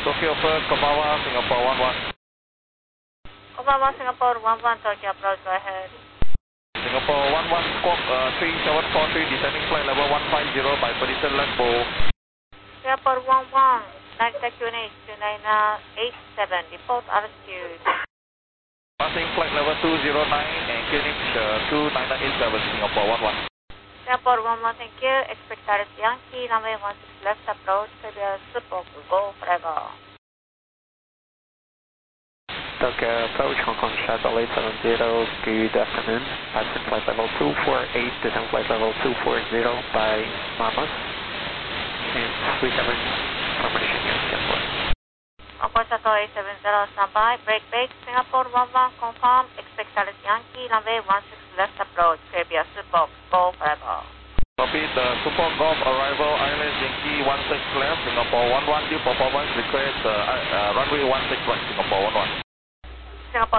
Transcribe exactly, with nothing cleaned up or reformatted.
Tokyo First, Kobawa, Singapore one one. Kobawa, Singapore one one, Tokyo approach, go ahead. Singapore one one, squawk uh, three seven four three, descending flight level one five zero by position left for. Singapore one one, Narita Q N H two nine eight seven, report altitude. Passing flight level two zero nine and Q N H uh, two nine eight seven, Singapore one one. Singapore one one, thank you. Expect altitude Yankee, runway one six left approach, previous support, go forever. Tokyo approach, Hong Kong Shuttle eight seven zero, good afternoon. Passing flight level two four eight, descent flight level two four zero by Mamos. And three seven, combination Yankee on board. Hong Kong Shuttle eight seven zero, standby, break, break. Singapore one one, confirm. Expect altitude Yankee, runway one six left approach, previous support, go forever. Copy the support Golf arrival, Island Yankee one six left, Singapore one one, due performance request uh, uh, runway one six right, Singapore one.